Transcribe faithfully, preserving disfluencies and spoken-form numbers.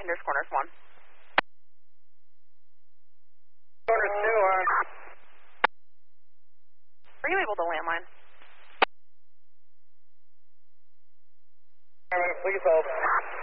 Hinders Corners one. Corners two on. Are you able to landline? Please hold.